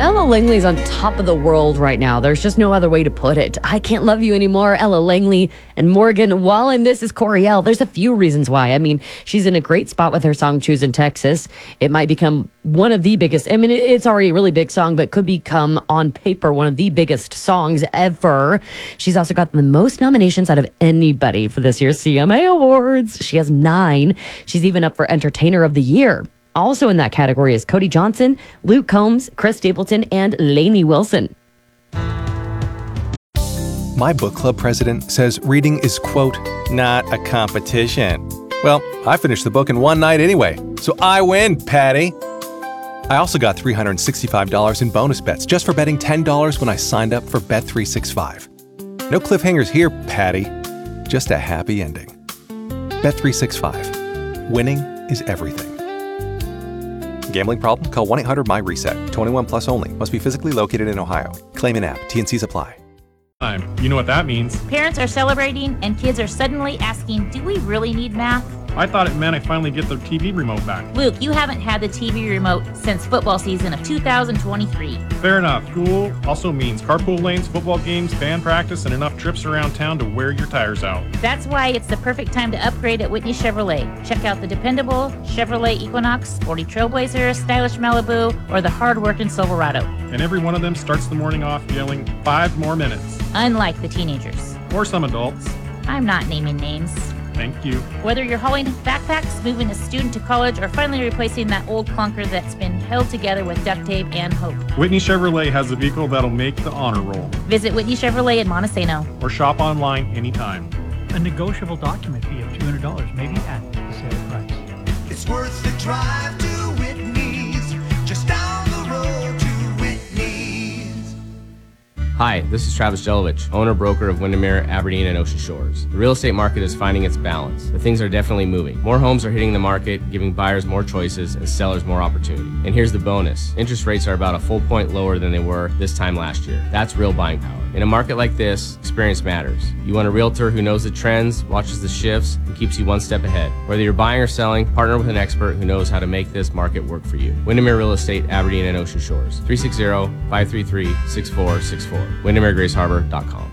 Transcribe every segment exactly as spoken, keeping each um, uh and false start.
Ella Langley's on top of the world right now. There's just no other way to put it. I Can't Love You Anymore, Ella Langley and Morgan Wallen. This is Coriel. There's a few reasons why. I mean, she's in a great spot with her song Choosing Texas. It might become one of the biggest. I mean, it's already a really big song, but could become on paper one of the biggest songs ever. She's also got the most nominations out of anybody for this year's C M A Awards. She has nine. She's even up for Entertainer of the Year. Also in that category is Cody Johnson, Luke Combs, Chris Stapleton, and Lainey Wilson. My book club president says reading is, quote, not a competition. Well, I finished the book in one night anyway, so I win, Patty. I also got three hundred sixty-five dollars in bonus bets just for betting ten dollars when I signed up for Bet three sixty-five. No cliffhangers here, Patty. Just a happy ending. Bet three sixty-five. Winning is everything. Gambling problem? Call one eight hundred my reset. twenty-one plus only. Must be physically located in Ohio. Claim in app. T N Cs apply. You know what that means. Parents are celebrating and kids are suddenly asking, do we really need math? I thought it meant I finally get the T V remote back. Luke, you haven't had the T V remote since football season of two thousand twenty-three. Fair enough. School also means carpool lanes, football games, band practice, and enough trips around town to wear your tires out. That's why it's the perfect time to upgrade at Whitney Chevrolet. Check out the dependable Chevrolet Equinox, sporty Trailblazer, stylish Malibu, or the hard-working Silverado. And every one of them starts the morning off yelling, five more minutes. Unlike the teenagers. Or some adults. I'm not naming names. Thank you. Whether you're hauling backpacks, moving a student to college, or finally replacing that old clunker that's been held together with duct tape and hope, Whitney Chevrolet has a vehicle that'll make the honor roll. Visit Whitney Chevrolet in Montesano. Or shop online anytime. A negotiable document fee of two hundred dollars, maybe at the sale price. It's worth the drive to Whitney's, just down the road to Whitney's. Hi, this is Travis Jelovich, owner-broker of Windermere, Aberdeen, and Ocean Shores. The real estate market is finding its balance, but things are definitely moving. More homes are hitting the market, giving buyers more choices and sellers more opportunity. And here's the bonus. Interest rates are about a full point lower than they were this time last year. That's real buying power. In a market like this, experience matters. You want a realtor who knows the trends, watches the shifts, and keeps you one step ahead. Whether you're buying or selling, partner with an expert who knows how to make this market work for you. Windermere Real Estate, Aberdeen, and Ocean Shores. three six zero, five three three, six four six four. Windermere Grace Harbor dot com.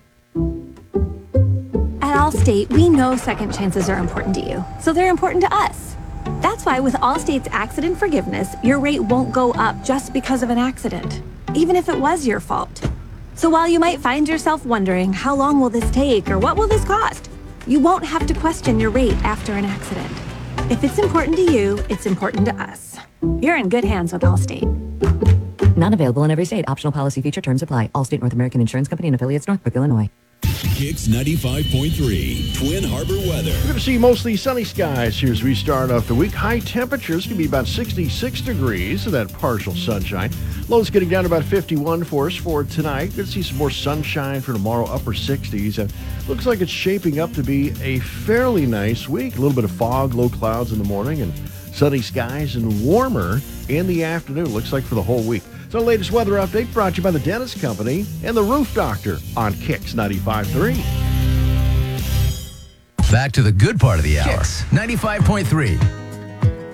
At Allstate, we know second chances are important to you, so they're important to us. That's why with Allstate's accident forgiveness, your rate won't go up just because of an accident, even if it was your fault. So while you might find yourself wondering, how long will this take or what will this cost? You won't have to question your rate after an accident. If it's important to you, it's important to us. You're in good hands with Allstate. Not available in every state. Optional policy feature terms apply. Allstate North American Insurance Company and affiliates, Northbrook, Illinois. Kicks ninety-five point three, Twin Harbor weather. We're going to see mostly sunny skies here as we start off the week. High temperatures can be about sixty-six degrees, so that partial sunshine. Lows getting down to about fifty-one for us for tonight. Going to see some more sunshine for tomorrow, upper sixties. And looks like it's shaping up to be a fairly nice week. A little bit of fog, low clouds in the morning, and sunny skies and warmer in the afternoon. Looks like for the whole week. So, latest weather update brought to you by the Dentist Company and the Roof Doctor on Kicks ninety-five point three. Back to the good part of the hour. Kicks ninety-five point three.